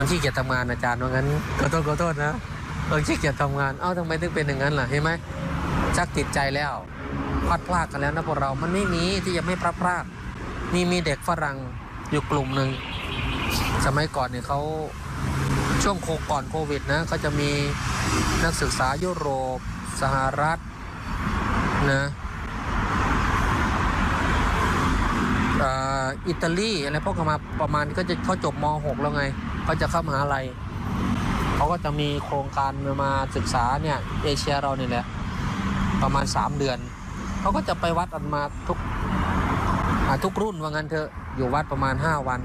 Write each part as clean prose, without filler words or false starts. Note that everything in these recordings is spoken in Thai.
มันขี้เกียจทำงานอาจารย์ว่างั้นขอโทษนะขี้เกียจทำงานทำไมถึงเป็นอย่างนั้นล่ะเห็นไหมชักติดใจแล้วพลัดพรากกันแล้วนะพวกเรามันไม่มีที่จะไม่พลัดพรากมีเด็กฝรั่งอยู่กลุ่มหนึ่งสมัยก่อนเนี่ยเขาช่วงก่อนโควิดนะเขาจะมีนักศึกษายุโรปสหรัฐนะอิตาลีอะไรพวกเขามาประมาณก็จะเขาจบม.6 แล้วไงเขาจะเข้ามหาลัยเขาก็จะมีโครงการมาศึกษาเนี่ยเอเชียเราเนี่ยแหละประมาณ3 เดือนเขาก็จะไปวัดกันมาทุกรุ่นว่างั้นเถอะอยู่วัดประมาณ5 วัน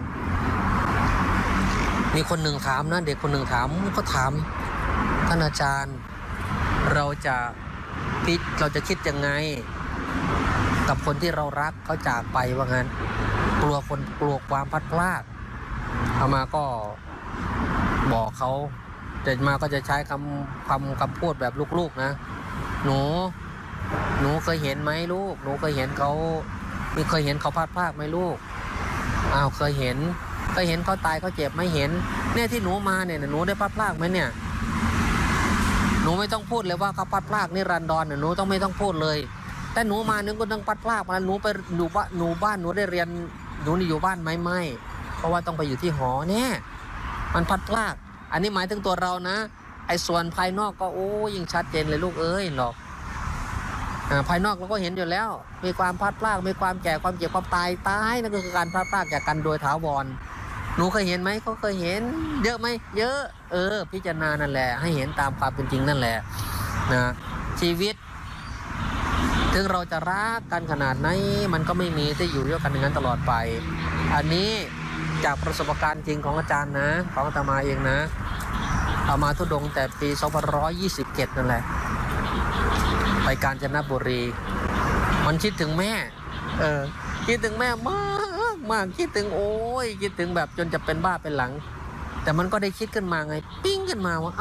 มีคนหนึ่งถามนะเด็กคนหนึ่งถามก็ถามท่านอาจารย์เราจะคิดยังไงกับคนที่เรารักเขาจากไปว่างั้นกลัวความพลัดพรากเอามาก็บอกเขาแต่มาก็จะใช้คำพูดแบบลูกๆนะหนูเคยเห็นไหมลูกหนูเคยเห็นเขาพลัดพรากไหมลูกเคยเห็นเขาตายเขาเจ็บไม่เห็นเนี่ยที่หนูมาเนี่ยหนูได้พลัดพรากไหมเนี่ยหนูไม่ต้องพูดเลยว่าเขาพลัดพรากนี่รันดอนหนูไม่ต้องพูดเลยแต่หนูมานึงก็ต้องพลัดพรากมาหนูไปบ้านหนูได้เรียนหนูนี่อยู่บ้านไหมไม่เพราะว่าต้องไปอยู่ที่หอเนี่ยมันพลัดพรากอันนี้หมายถึงตัวเรานะไอ้ส่วนภายนอกก็ยิ่งชัดเจนเลยลูกเอ้ยหรอกภายนอกเราก็เห็นอยู่แล้วมีความพลัดพรากมีความแก่ความเจ็บความตายนั่นก็คือการพลัดพรากจากกันโดยถาวรหนูเคยเห็นไหมเขาเคยเห็นเยอะไหมเยอะพิจารณานั่นแหละให้เห็นตามความเป็นจริงนั่นแหละนะชีวิตถึงเราจะรักกันขนาดไหนมันก็ไม่มีที่อยู่ด้วยกันอย่างนั้นตลอดไปอันนี้จากประสบการณ์จริงของอาจารย์นะของอาตมาเองนะอามาธุดงค์แต่ปี2527นั่นแหละไปกาญจนบุรีมันคิดถึงแม่คิดถึงแม่มากคิดถึงคิดถึงแบบจนจะเป็นบ้าเป็นหลังแต่มันก็ได้คิดขึ้นมาไงปิ้งขึ้นมาว่า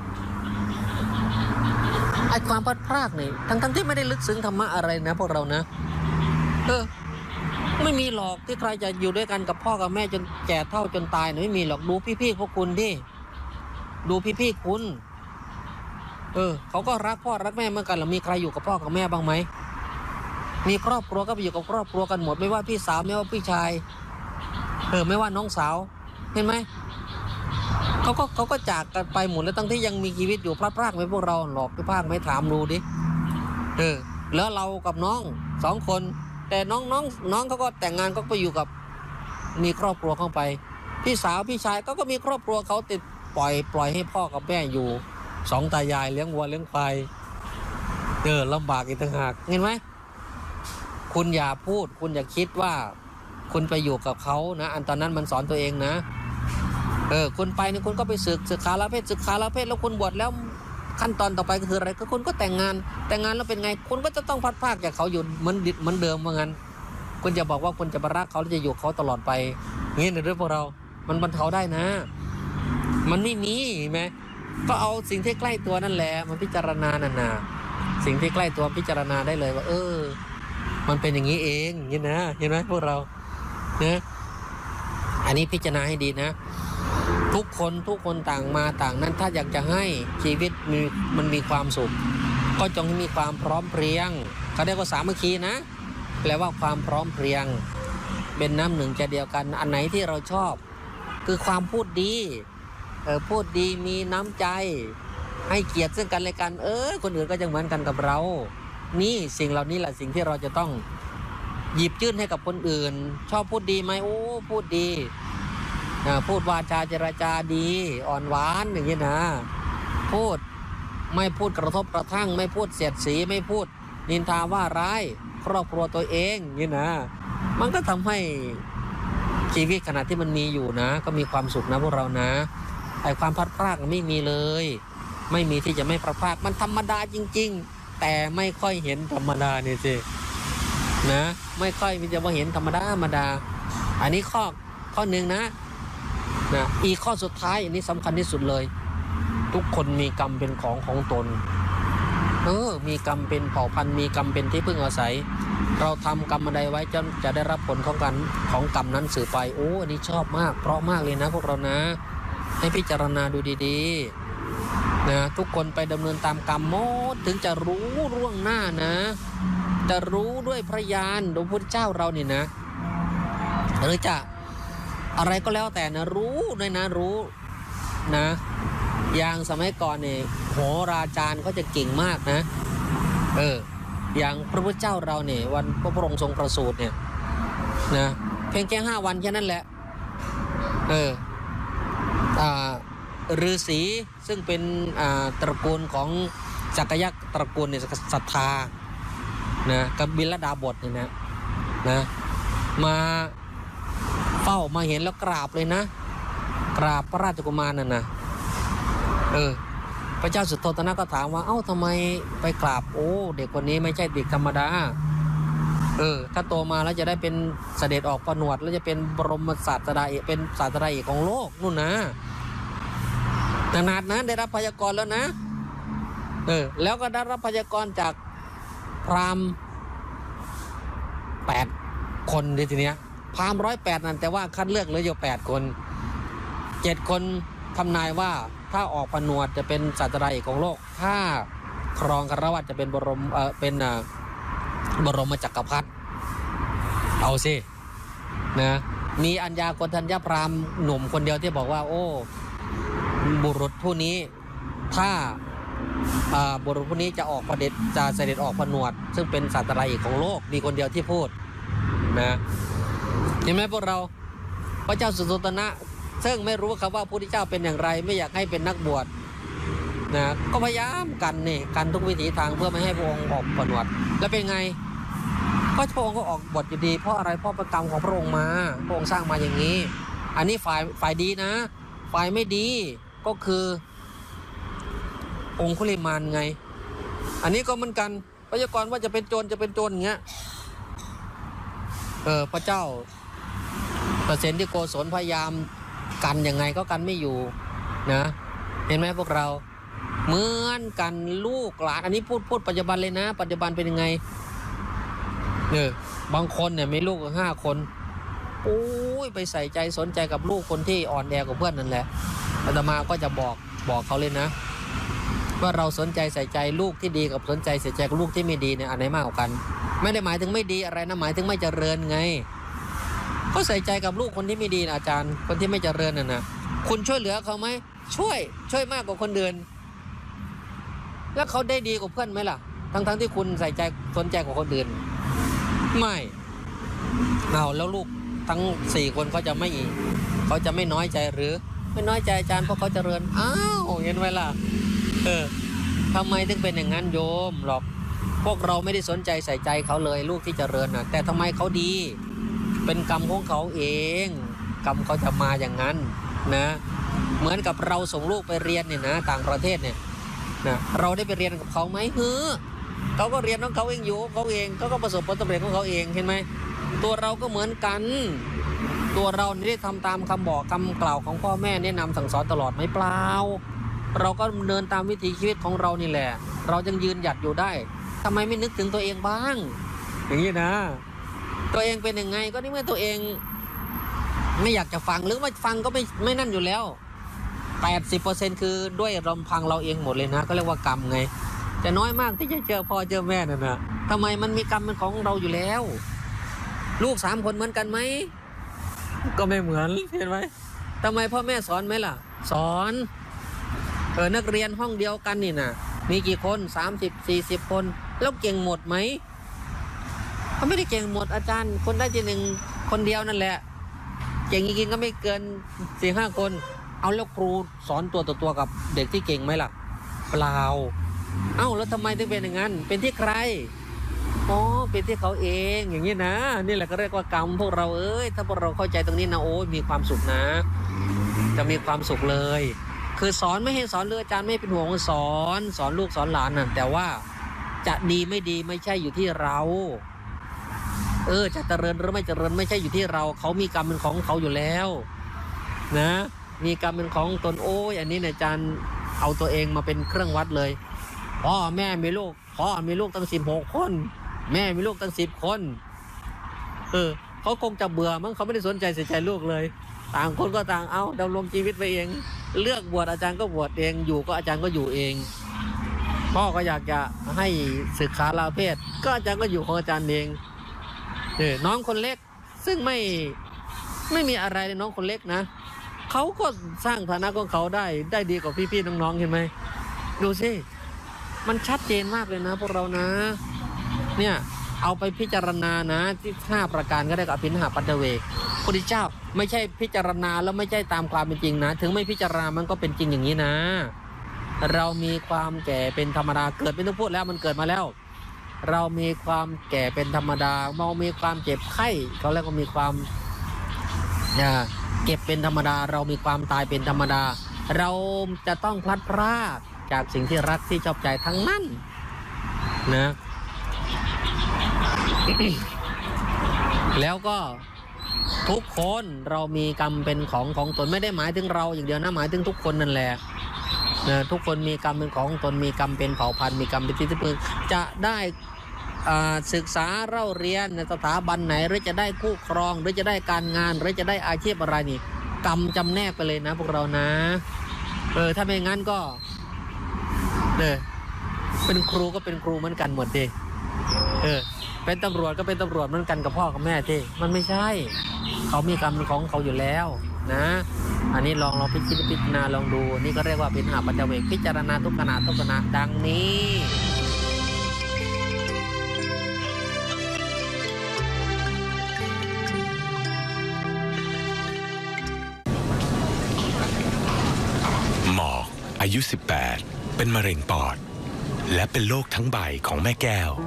ไอ้ความพลัดพรากนี่ทั้งที่ไม่ได้ลึกซึ้งธรรมะอะไรนะพวกเรานะไม่มีหรอกที่ใครจะอยู่ด้วยกันกับพ่อกับแม่จนแก่เฒ่าจนตายไม่มีหรอกดูพี่พวกคุณดิดูพี่คุณเขาก็รักพ่อรักแม่เหมือนกันแล้วมีใครอยู่กับพ่อกับแม่บ้างไหมมีครอบครัวก็ไปอยู่กับครอบครัวกันหมดไม่ว่าพี่สาวไม่ว่าพี่ชายไม่ว่าน้องสาวเห็นไหมเขาก็จากกันไปหมดแล้วตั้งที่ยังมีชีวิตอยู่พลัดพรากไหมพวกเราหลอกพรากไหมถามดูดิแล้วเรากับน้อง2 คนแต่น้องเขาก็แต่งงานก็ไปอยู่กับมีครอบครัวเข้าไปพี่สาวพี่ชายก็มีครอบครัวเขาติดปล่อยให้พ่อกับแม่อยู่2 ตายายเลี้ยงวัวเลี้ยงควายลำบากอีกต่างหากเห็นไหมคุณอย่าพูดคุณอย่าคิดว่าคุณไปอยู่กับเขานะอันตอนนั้นมันสอนตัวเองนะคุณไปนี่คุณก็ไปศึกษาละเพศแล้วคุณบวชแล้วขั้นตอนต่อไปก็คืออะไรก็คุณก็แต่งงานแล้วเป็นไงคุณก็จะต้องพัดพรากจากเขาอยู่เหมือนเดิมว่างั้นคุณจะบอกว่าคุณจะรักเขาแล้วจะอยู่เขาตลอดไปงี้ในเรื่องพวกเรามันบรรเทาได้นะมันไม่มีไหมก็เอาสิ่งที่ใกล้ตัวนั่นแหละมันพิจารณาน่ะสิ่งที่ใกล้ตัวพิจารณาได้เลยว่ามันเป็นอย่างนี้เองอย่างนี้นะเห็นไหมพวกเรานะอันนี้พิจารณาให้ดีนะทุกคนต่างมาต่างนั้นถ้าอยากจะให้ชีวิตมันมีความสุขก็จงให้มีความพร้อมเพรียงเขาเรียกว่าสามัคคีนะแปลว่าความพร้อมเพรียงเป็นน้ำหนึ่งใจเดียวกันอันไหนที่เราชอบคือความพูดดีพูดดีมีน้ำใจให้เกียรติซึ่งกันและกันคนอื่นก็จะเหมือนกันกับเรานี่สิ่งเหล่านี้แหละสิ่งที่เราจะต้องหยิบยื่นให้กับคนอื่นชอบพูดดีไหมพูดดีพูดวาจาเจรจาดีอ่อนหวานอย่างนี้นะไม่พูดกระทบกระทั่งไม่พูดเสียดสีไม่พูดนินทาว่าร้ายครอบครัวตัวเองอย่างนี้นะมันก็ทำให้ชีวิตขณะที่มันมีอยู่นะก็มีความสุขนะพวกเรานะไอ้ความพลัดพรากไม่มีเลยไม่มีที่จะไม่พลัดพรากมันธรรมดาจริงๆแต่ไม่ค่อยเห็นธรรมดาเนี่ยสินะไม่ค่อยมีจะมาเห็นธรรมดาอันนี้ข้อหนึ่งนะอีกข้อสุดท้ายอันนี้สำคัญที่สุดเลยทุกคนมีกรรมเป็นของตนมีกรรมเป็นเผ่าพันธุ์มีกรรมเป็นที่พึ่งอาศัยเราทำกรรมใดไว้จะได้รับผลของกรรมนั้นสืบไปอันนี้ชอบมากเพราะมากเลยนะพวกเรานะให้พิจารณาดูดีๆนะทุกคนไปดำเนินตามกรรมหมดถึงจะรู้ล่วงหน้านะจะรู้ด้วยพระญาณโดยพระพุทธเจ้าเราเนี่ยนะหรือจะอะไรก็แล้วแต่นะรู้ด้วยนะรู้นะอย่างสมัยก่อนเนี่ยโหราจารย์เขาจะเก่งมากนะอย่างพระพุทธเจ้าเราเนี่ยวันพระองค์ทรงประสูติเนี่ยนะเพียงแค่5 วันแค่นั้นแหละฤาษีซึ่งเป็นตระกูลของจักรยักษ์ตระกูลเนี่ยศรัทธานะกับบิลดาบทเนี่ยนะมาเฝ้ามาเห็นแล้วกราบเลยนะกราบพระราชกุมารนั่นนะพระเจ้าสุโธทนะก็ถามว่าเอ้าทำไมไปกราบโอ้เด็กคนนี้ไม่ใช่เด็กธรรมดาถ้าโตมาแล้วจะได้เป็นเสด็จออกผนวดแล้วจะเป็นบรมศาสดาเอกเป็นศาสดาเอกของโลกนู่นนะขนาดนั้นได้รับพยากรณ์แล้วนะแล้วก็ได้รับพยากรณ์จากพราหมณ์8 คนทีเนี้ยพราหมณ์108นั่นแต่ว่าคัดเลือกเหลืออยู่8 คน7 คนทำนายว่าถ้าออกผนวดจะเป็นศาสดาเอกของโลกถ้าครองคฤหัสถ์จะเป็นบรมจักรพรรดิเอาสินะมีอัญญาโกณทัญญพราหมณ์หนุ่มคนเดียวที่บอกว่าโอ้บุรุษผู้นี้ถ้าบุรุษผู้นี้จะออกจะเสด็จออกผนวดซึ่งเป็นศาสดาเอกของโลกมีคนเดียวที่พูดนะเห็นไหมพวกเราพระเจ้าสุโธทนะซึ่งไม่รู้ครับว่าพระพุทธเจ้าเป็นอย่างไรไม่อยากให้เป็นนักบวชนะก็พยายามกันทุกวิถีทางเพื่อไม่ให้พระองค์ออกผนวดแล้วเป็นไงก็พระองค์ก็ออกบทอยู่ดีเพราะอะไรเพราะประกรรมของพระองค์มาพระองค์สร้างมาอย่างนี้อันนี้ฝ่ายดีนะฝ่ายไม่ดีก็คือองคุลิมานไงอันนี้ก็เหมือนกันพยากรณ์ว่าจะเป็นโจรอย่างเงี้ยพระเจ้าประเสนที่โกศลพยายามกันยังไงก็กันไม่อยู่นะเห็นไหมพวกเราเหมือนกันลูกหลานอันนี้พูดปัจจุบันเลยนะปัจจุบันเป็นยังไงบางคนเนี่ยมีลูก5 คนโอ้ยไปใส่ใจสนใจกับลูกคนที่อ่อนแอกว่าเพื่อนนั่นแหละอาตมาก็จะบอกเขาเลยนะว่าเราสนใจใส่ใจลูกที่ดีกับสนใจใส่ใจกับลูกที่ไม่ดีเนี่ยอันไหนมากกว่ากันไม่ได้หมายถึงไม่ดีอะไรนะหมายถึงไม่เจริญไงก็ใส่ใจกับลูกคนที่ไม่ดีนะอาจารย์คนที่ไม่เจริญน่ะนะคุณช่วยเหลือเขาไหมช่วยมากกว่าคนอื่นแล้วเขาได้ดีกว่าเพื่อนไหมล่ะทั้งที่คุณใส่ใจสนใจกว่าคนอื่นไม่เอาแล้วลูกทั้ง4 คนเขาจะไม่น้อยใจหรือไม่น้อยใจอาจารย์เพราะเขาเจริญอ้าวเห็นไหมล่ะทำไมถึงเป็นอย่างนั้นโยมหรอกพวกเราไม่ได้สนใจใส่ใจเขาเลยลูกที่เจริญน่ะแต่ทำไมเขาดีเป็นกรรมของเขาเองกรรมเขาจะมาอย่างนั้นนะเหมือนกับเราส่งลูกไปเรียนเนี่ยนะต่างประเทศเนี่ยนะเราได้ไปเรียนกับเขาไหมเขาก็เรียนของเขาเองอยู่เขาเองเขาก็ประสบผลสำเร็จของเขาเองเห็นไหมตัวเราก็เหมือนกันตัวเราได้ทำตามคำบอกคำกล่าวของพ่อแม่แนะนำสั่งสอนตลอดไหมเปล่าเราก็เดินตามวิถีชีวิตของเรานี่แหละเราจึงยืนหยัดอยู่ได้ทำไมไม่นึกถึงตัวเองบ้างอย่างนี้นะตัวเองเป็นยังไงก็นี่เมื่อตัวเองไม่อยากจะฟังหรือว่าฟังก็ไม่นั่นอยู่แล้ว 80% คือด้วยลำพังเราเองหมดเลยนะก็เรียกว่ากรรมไงจะน้อยมากที่จะเจอพ่อเจอแม่นั่นนะทำไมมันมีกรรมเป็นของเราอยู่แล้วลูก3 คนเหมือนกันไหมก็ไม่เหมือนเห็นไหมทำไมพ่อแม่สอนไหมล่ะสอนนักเรียนห้องเดียวกันนี่นะมีกี่คน30-40 คนแล้วเก่งหมดไหมเขาไม่ได้เก่งหมดอาจารย์คนได้ที่1 คนเดียวนั่นแหละเก่งจริงๆก็ไม่เกิน 4-5 คนเอาแล้วครูสอนตัวต่อตัวกับเด็กที่เก่งไหมล่ะเปล่าเอ้าแล้วทำไมถึงเป็นอย่างนั้นเป็นที่ใครอ๋อเป็นที่เขาเองอย่างนี้นะนี่แหละก็เรียกว่ากรรมพวกเราถ้าพวกเราเข้าใจตรงนี้นะโอ้มีความสุขนะจะมีความสุขเลยคือสอนไม่ให้สอนเลยอาจารย์ไม่เป็นห่วงสอนลูกสอนหลานน่ะแต่ว่าจะดีไม่ดีไม่ใช่อยู่ที่เราจะเจริญหรือไม่เจริญไม่ใช่อยู่ที่เราเขามีกรรมเป็นของเขาอยู่แล้วนะมีกรรมเป็นของตนโอ้ยอันนี้เนี่ยอาจารย์เอาตัวเองมาเป็นเครื่องวัดเลยพ่อแม่มีลูกตั้ง16 คนแม่มีลูกตั้ง10 คนเขาคงจะเบื่อมั้งเขาไม่ได้สนใจใส่ใจลูกเลยต่างคนก็ต่างเอาดำรงชีวิตไปเองเลือกบวชอาจารย์ก็บวชเองอยู่ก็อาจารย์ก็อยู่เองพ่อก็อยากจะให้ศึกษาลาเพศก็อาจารย์ก็อยู่ของอาจารย์เองน้องคนเล็กซึ่งไม่มีอะไรเลยน้องคนเล็กนะเขาก็สร้างฐานะของเขาได้ดีกว่าพี่ๆน้องๆเห็นไหมดูสิมันชัดเจนมากเลยนะพวกเรานะเนี่ยเอาไปพิจารณานะที่5ประการก็ได้กับอภินิหารปัจเจเวกพระพุทธเจ้าไม่ใช่พิจารณาแล้วไม่ใช่ตามความเป็นจริงนะถึงไม่พิจารณามันก็เป็นจริงอย่างนี้นะเรามีความแก่เป็นธรรมดาเกิดเป็นต้องพูดแล้วมันเกิดมาแล้วเรามีความแก่เป็นธรรมดาเรามีความเจ็บไข้เขาเรียกว่ามีความเก็บเป็นธรรมดาเรามีความตายเป็นธรรมดาเราจะต้องพลัดพรากจากสิ่งที่รักที่ชอบใจทั้งนั้นนะ แล้วก็ทุกคนเรามีกรรมเป็นของตนไม่ได้หมายถึงเราอย่างเดียวนะหมายถึงทุกคนนั่นแหละนะทุกคนมีกรรมเป็นของตนมีกรรมเป็นเผ่าพันธุ์มีกรรมเป็นที่พึ่งจะได้ศึกษาเล่าเรียนในสถาบันไหนหรือจะได้คู่ครองหรือจะได้การงานหรือจะได้อาชีพอะไรนี่กรรมจำแนกไปเลยนะพวกเรานะถ้าไม่งั้นก็เป็นครูก็เป็นครูเหมือนกันหมดดิเป็นตำรวจก็เป็นตำรวจเหมือนกันกับพ่อกับแม่ที่มันไม่ใช่เขามีกรรมของเขาอยู่แล้วนะอันนี้ลองพิจารณาลองดูนี่ก็เรียกว่าเป็นหาปัจเจเวกพิจารณาทุกขณะดังนี้หมอกอายุ18เป็นมะเร็งปอดและเป็นโรคทั้งใบของแม่แก้ว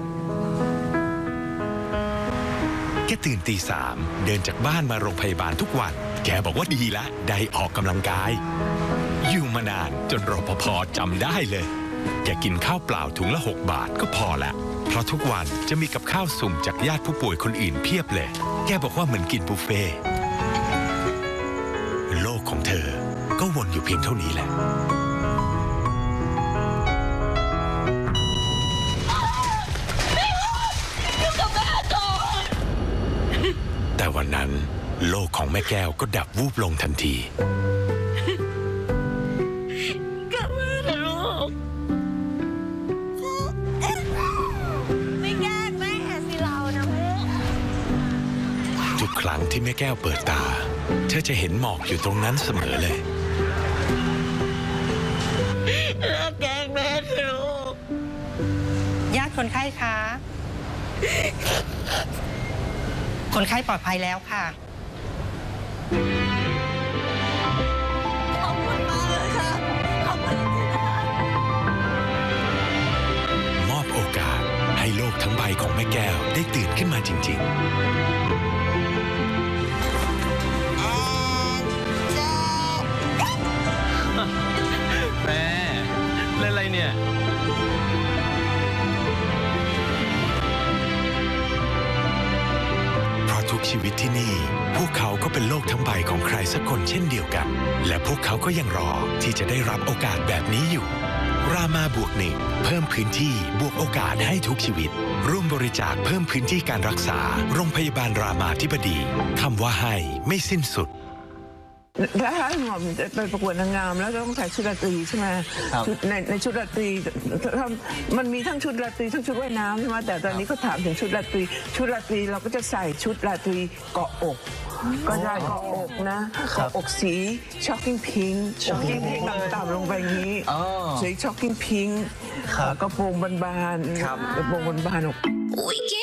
แกตื่นตี 3เดินจากบ้านมาโรงพยาบาลทุกวันแกบอกว่าดีละได้ออกกำลังกายอยู่มานานจนรปภ.จำได้เลยแกกินข้าวเปล่าถุงละ6 บาทก็พอละเพราะทุกวันจะมีกับข้าวสุ่มจากญาติผู้ป่วยคนอื่นเพียบเลยแกบอกว่าเหมือนกินบุฟเฟ่โลกของเธอก็วนอยู่เพียงเท่านี้แหละแต่วันนั้นโลกของแม่แก้วก็ดับวูบลงทันทีกลับมาเถอะลูกไม่แกล้งแม่สิเรานะแม่ทุกครั้งที่แม่แก้วเปิดตาเธอจะเห็นหมอกอยู่ตรงนั้นเสมอเลยเลิกแกล้งแม่เถอะลูกญาติคนไข้คะคนไข้ปลอดภัยแล้วค่ะขอบคุณมากเลยค่ะขอบคุณจริงๆนะคะมอบโอกาสให้โลกทั้งใบของแม่แก้วได้ตื่นขึ้นมาจริงๆแม่เล่นอะไรเนี่ยทุกชีวิตที่นี่พวกเขาก็เป็นโลกทั้งใบของใครสักคนเช่นเดียวกันและพวกเขาก็ยังรอที่จะได้รับโอกาสแบบนี้อยู่รามาบวก1เพิ่มพื้นที่บวกโอกาสให้ทุกชีวิตร่วมบริจาคเพิ่มพื้นที่การรักษาโรงพยาบาลรามาธิบดีคำว่าให้ไม่สิ้นสุดถ้าหม่อมจะไปประกวดนางงามแล้วต้องใส่ชุดราตรีใช่ไหมในชุดราตรีมันมีทั้งชุดราตรีทั้งชุดว่ายน้ำใช่ไหมแต่ตอนนี้เขาถามถึงชุดราตรีเราก็จะใส่ชุดราตรีเกาะอกก็ได้เกาะอกนะเกาะอกสีช็อกกิ้งพิงค์ต่ำลงไปอย่างนี้สีช็อกกิ้งพิงค์กระโปรงบานๆกระโปรงบานๆออก